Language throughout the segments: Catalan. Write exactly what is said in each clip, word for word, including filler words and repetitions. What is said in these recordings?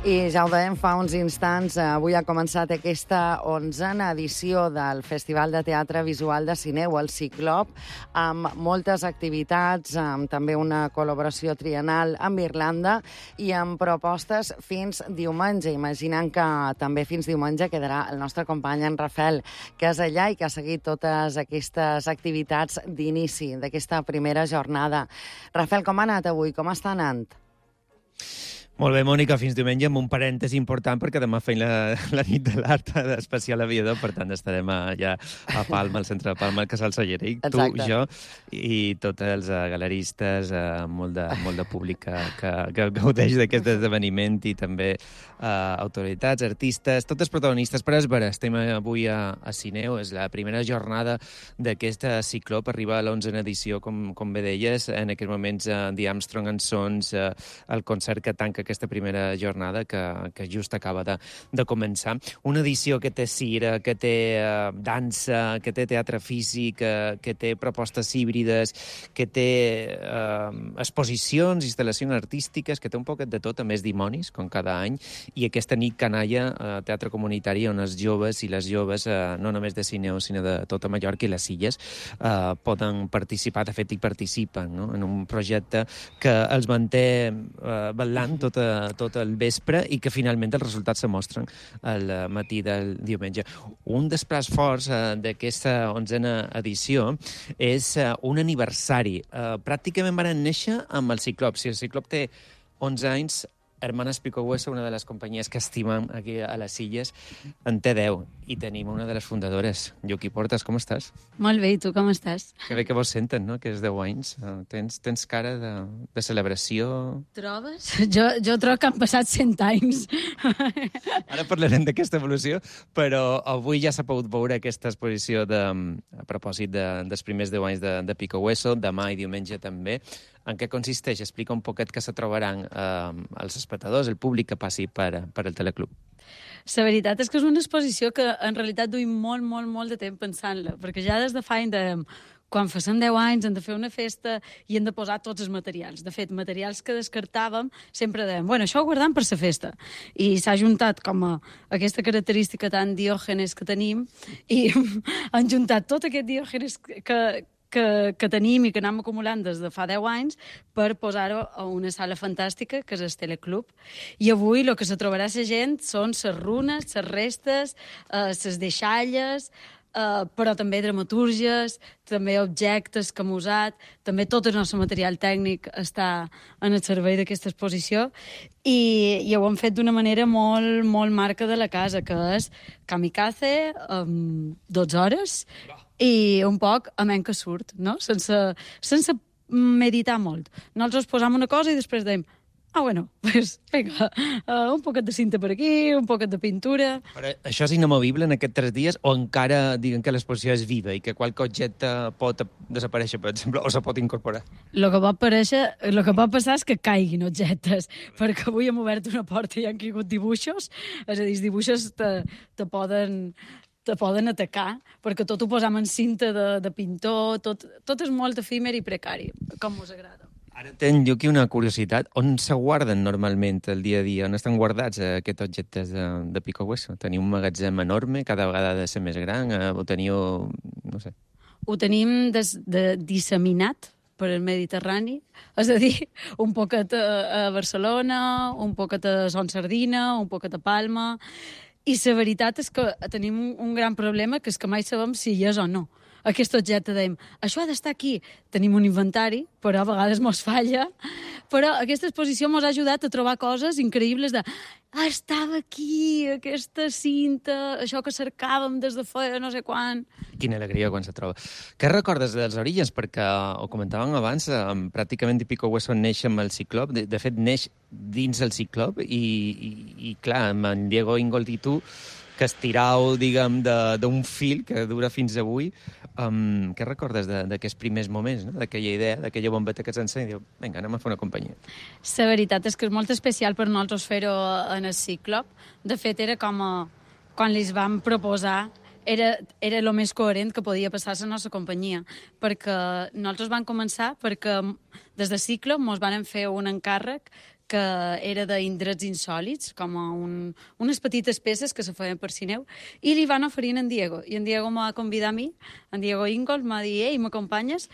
I ja ho dèiem fa uns instants, avui ha començat aquesta onzena edició del Festival de Teatre Visual de Sineu, el Ciclop, amb moltes activitats, amb també una col·laboració triennal amb Irlanda i amb propostes fins diumenge, imaginant que també fins diumenge quedarà el nostre company en Rafael, que és allà i que ha seguit totes aquestes activitats d'inici d'aquesta primera jornada. Rafael, com ha anat avui? Com està anant? Molt bé, Mònica, fins diumenge amb un parèntesi important perquè demà feim la, la nit de l'art especial aviador, per tant estarem allà a Palma, al centre de Palma, al Casal Sallerí, tu, jo i tots els uh, galeristes, uh, molt, de, molt de públic que, que, que gaudeix d'aquest esdeveniment i també uh, autoritats, artistes, tots els protagonistes. Però és vera, estem avui a, a Sineu, és la primera jornada d'aquesta ciclop, arriba a l'onzena edició, com, com bé deies, en aquests moments uh, The Armstrong and Sons, uh, el concert que tanca aquesta primera jornada que, que just acaba de, de començar. Una edició que té cira, que té uh, dansa, que té teatre físic, que, que té propostes híbrides, que té uh, exposicions, instal·lacions artístiques, que té un poquet de tot, a més dimonis, com cada any, i aquesta nit canalla, uh, teatre comunitari, on els joves i les joves, uh, no només de Sineu, sinó de tota Mallorca i les Illes, uh, poden participar, de fet hi participen, no? En un projecte que els manté uh, ballant tot Tot, tot el vespre i que finalment els resultats se mostren al matí del diumenge. Un dels plats forts uh, d'aquesta onzena edició és uh, un aniversari. Uh, pràcticament van néixer amb el Ciclop. Si el Ciclop té onze anys, Hermanes Picogüeso, una de les companyies que estimem aquí a les Illes, en té deu. I tenim una de les fundadores. Lluqui Portas, com estàs? Molt bé, i tu com estàs? Que bé que vos senten, no?, que és deu anys. Uh, tens, tens cara de, de celebració. Trobes? Jo, jo trobo que han passat cent anys. Ara parlarem d'aquesta evolució, però avui ja s'ha pogut veure aquesta exposició de, a propòsit de, dels primers deu anys de, de Picogüeso, demà i diumenge també. En què consisteix? Explica un poquet que se trobaran eh, els espectadors, el públic que passi per, per el Teleclub. La veritat és que és una exposició que en realitat duim molt, molt, molt de temps pensant-la, perquè ja des de fa any dèiem, quan facin deu anys hem de fer una festa i hem de posar tots els materials. De fet, materials que descartàvem sempre dèiem, bueno, això ho guardem per la festa. I s'ha juntat com a aquesta característica tan diògenes que tenim i han juntat tot aquest diògenes que, que, que tenim i que anem acumulant des de fa deu anys per posar-ho a una sala fantàstica que és el Teleclub. I avui el que se trobarà la gent són les runes, les restes, les eh, deixalles, Uh, però també dramatúrgies, també objectes que hem usat, també tot el nostre material tècnic està en el servei d'aquesta exposició i, i ho hem fet d'una manera molt, molt marca de la casa, que és kamikaze, um, dotze hores, i un poc amén que surt, no? Sense, sense meditar molt. Nosaltres posam una cosa i després dèiem ah, bueno, pues, vinga, uh, un poquet de cinta per aquí, un poquet de pintura... Però això és inamovible en aquests tres dies o encara diguen que l'exposició és viva i que qualque objecte pot desaparèixer, per exemple, o se pot incorporar? El que pot aparèixer, el que pot passar és que caiguin objectes, perquè avui hem obert una porta i han caigut dibuixos, és a dir, els dibuixos te, te poden... te poden atacar, perquè tot ho posam en cinta de, de pintor, tot, tot és molt efímer i precari, com us agrada. Ara tenc jo aquí una curiositat. On se guarden normalment el dia a dia? On estan guardats eh, aquests objectes de, de Picogüeso? Teniu un magatzem enorme, cada vegada ha de ser més gran, eh, o teniu... no sé. Ho tenim des, de, disseminat per el Mediterrani, és a dir, un poquet a, a Barcelona, un poquet a Son Sardina, un poquet a Palma, i la veritat és que tenim un, un gran problema, que és que mai sabem si hi és o no. Aquest objecte dèiem, això ha d'estar aquí. Tenim un inventari, però a vegades mos falla. Però aquesta exposició mos ha ajudat a trobar coses increïbles de ah, estava aquí, aquesta cinta, això que cercàvem des de fa no sé quan. Quina alegria quan se troba. Què recordes dels orígens? Perquè ho comentàvem abans, pràcticament Picogüeso neix amb el Ciclop, de, de fet neix dins el Ciclop i, i, i clar, amb en Diego Ingold i tu, que estirau, diguem, d'un fil que dura fins avui. Um, què recordes d'aquests primers moments, no? D'aquella idea, d'aquella bombeta que s'encén i diu, vinga, anem a fer una companyia? La veritat és que és molt especial per nosaltres fer-ho en el Ciclop. De fet, era com a, quan li vam proposar, era, era el més coherent que podia passar a la nostra companyia, perquè nosaltres vam començar perquè des de Ciclop ens van fer un encàrrec que era d'indrets insòlits, com un, unes petites peces que se feien per Cineu, i li van oferir en Diego. I en Diego m'ha convidat a mi, en Diego Ingol, m'ha dit, ei, m'acompanyes?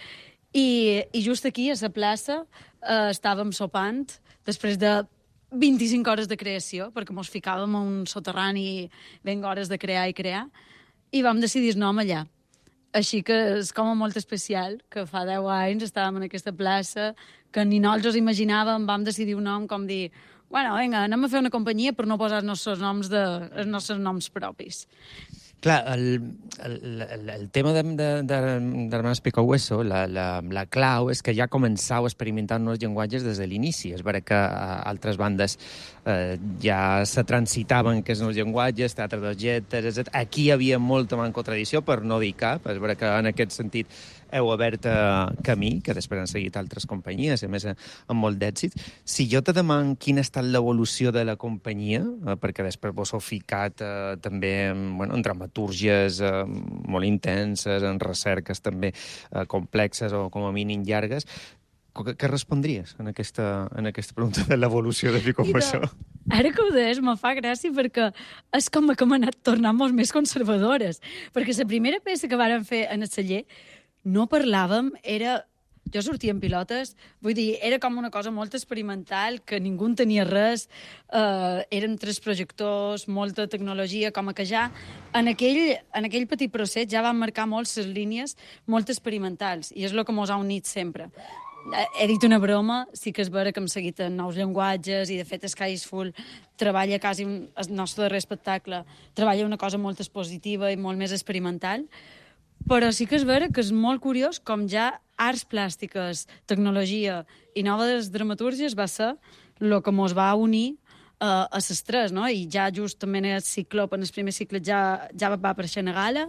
I, I just aquí, a la plaça, eh, estàvem sopant, després de vint-i-cinc hores de creació, perquè mos ficàvem a un soterrani vint hores de crear i crear, i vam decidir el nom allà. Així que és com molt especial, que fa deu anys estàvem en aquesta plaça, que ni nosaltres imaginàvem, vam decidir un nom com dir, bueno, vinga, anem a fer una companyia per no posar els nostres noms, de, els nostres noms propis. Clar, el, el, el, el tema de, de, de, d'Hermanos Pico Hueso, la, la, la clau és que ja començau a experimentar nous llenguatges des de l'inici. És vera que a altres bandes eh, ja se transitaven aquests nous llenguatges, teatre d'objectes, etcètera. Aquí hi havia molta manca de tradició, per no dir cap. És vera que en aquest sentit heu obert eh, camí, que després han seguit altres companyies, a més amb molt d'èxit. Si jo te deman quina ha estat l'evolució de la companyia, eh, perquè després vos heu ficat eh, també bueno, en dramatúrgies eh, molt intenses, en recerques també eh, complexes o com a mínim llargues, què, què respondries en aquesta, en aquesta pregunta de l'evolució de Pico Hueso? Ara que ho deies, me fa gràcia perquè és com que hem anat tornant molt més conservadores. Perquè la primera peça que vàrem fer en el celler no parlàvem, era... Jo sortia en pilotes, vull dir, era com una cosa molt experimental, que ningú en tenia res, eh, eren tres projectors, molta tecnologia, com que ja en aquell, en aquell petit procés ja van marcar molt les línies molt experimentals, i és el que mos ha unit sempre. He dit una broma, sí que és vera que hem seguit en nous llenguatges, i de fet Sky is Full treballa quasi, un, el nostre darrer espectacle, treballa una cosa molt expositiva i molt més experimental, però sí que és vera que és molt curiós com ja arts plàstiques, tecnologia i noves dramatúrgies va ser el que mos va unir uh, a les tres, no? I ja justament en el Ciclop, en el primer cicle, ja, ja va aparèixer a Gala,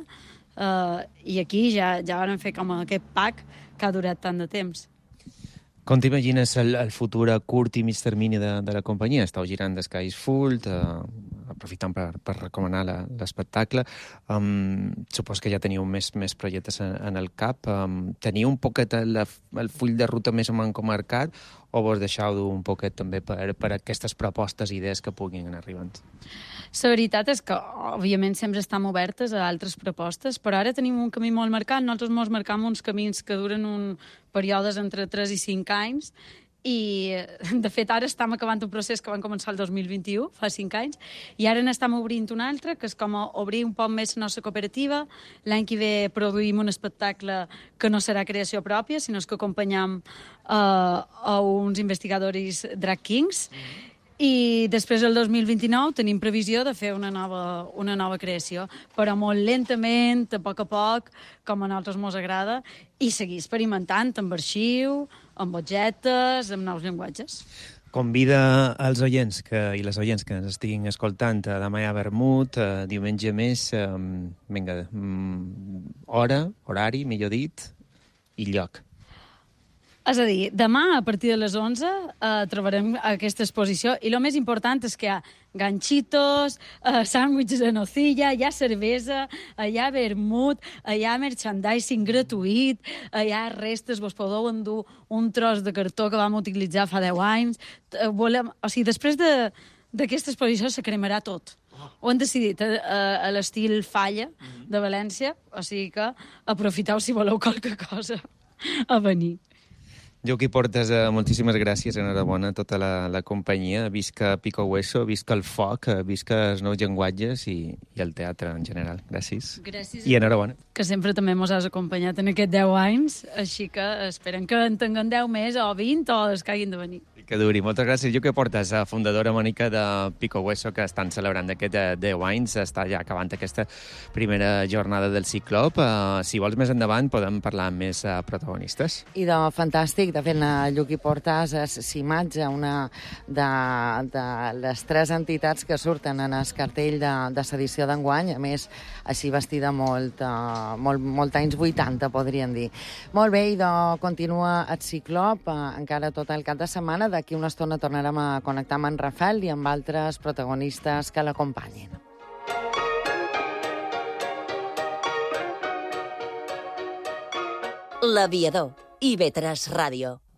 uh, i aquí ja, ja vam fer com aquest pack que ha durat tant de temps. Com t'imagines el, el futur a curt i mig termini de, de la companyia? Estàu girant de Sky is Full, de, aprofitant per, per recomanar l'espectacle. Um, supos que ja teniu més, més projectes en, en el cap. Um, teniu un poquet el, el full de ruta més o menys marcat o vos deixeu un poquet també per, per aquestes propostes i idees que puguin anar arribant? La veritat és que, òbviament, sempre estem obertes a altres propostes, però ara tenim un camí molt marcat. Nosaltres ens marcam uns camins que duren un períodes entre tres i cinc anys, i, de fet, ara estem acabant un procés que van començar el dos mil vint-i-u, fa cinc anys, i ara n'estem obrint un altre, que és com obrir un poc més la nostra cooperativa. L'any que ve produïm un espectacle que no serà creació pròpia, sinó que acompanyam uh, a uns investigadors drag kings, mm-hmm. I després, el dos mil vint-i-nou, tenim previsió de fer una nova, una nova creació, però molt lentament, a poc a poc, com a nosaltres mos agrada, i seguir experimentant amb arxiu, amb objectes, amb nous llenguatges. Convida els oients que, i les oients que ens estiguin escoltant a demà a Vermut, a diumenge més, eh, vinga, hora, horari, millor dit, i lloc. És a dir, demà, a partir de les onze, eh, trobarem aquesta exposició, i el més important és que hi ha ganchitos, eh, sàndwiches de nocilla, hi ha cervesa, hi ha vermut, hi ha merchandising gratuït, hi ha restes, vos podeu endur un tros de cartó que vam utilitzar fa deu anys. Volem, o sigui, després de, d'aquesta exposició se cremarà tot. Ho han decidit a, a, a l'estil Falla de València, o sigui que aprofiteu si voleu qualque cosa a venir. Joaquí Portas, eh, moltíssimes gràcies, enhorabona a tota la, la companyia. Visca Pico Hueso, visca el foc, visca els nous llenguatges i, i el teatre en general. Gràcies. Gràcies. I enhorabona. Que sempre també mos has acompanyat en aquests deu anys, així que esperem que en tinguem deu més o vint o els que hagin de venir. Que duri. Moltes gràcies. Joaquí Portas, fundadora Mònica de Pico Hueso, que estan celebrant aquest deu anys, està ja acabant aquesta primera jornada del Ciclop. Uh, si vols més endavant podem parlar amb més uh, protagonistes. I de fantàstic, de fet, Joaquí Portas és s'imatge una de, de les tres entitats que surten en el cartell de, de l'edició d'enguany, a més, així vestida molt, uh, molt, molt anys vuitanta, podríem dir. Molt bé, i de continua el Ciclop, uh, encara tot el cap de setmana. D'aquí una estona tornarem a connectar amb en Rafael i amb altres protagonistes que l'acompanyin. L'Aviador, I V tres Ràdio.